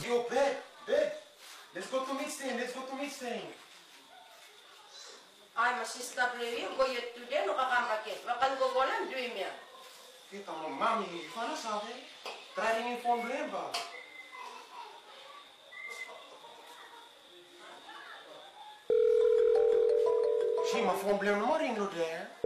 Yo, babe. Let's go to Midstein. I'm a sister player, go yet today, no kakamakit. Wakan go golan, dream ya. Kita mau mami, mana sabe? Trying in phone blamba. Sì, ma phone blamba non ringo there.